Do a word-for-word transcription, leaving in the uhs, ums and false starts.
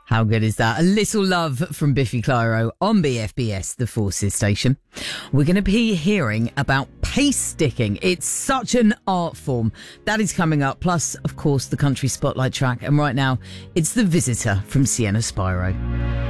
How good is that? A little love from Biffy Clyro on B F B S, the Forces station. We're going to be hearing about pace sticking. It's such an art form. That is coming up. Plus, of course, the country spotlight track. And right now, it's The Visitor from Sienna Spyro.